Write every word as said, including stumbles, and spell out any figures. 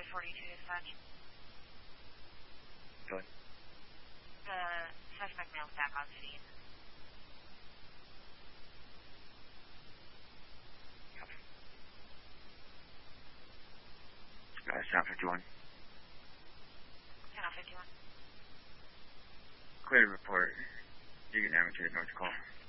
forty-two dispatch. Good. The suspect mail's back on scene. Uh, Sound fifty-one. ten oh fifty-one. Clear to report. You can navigate north call.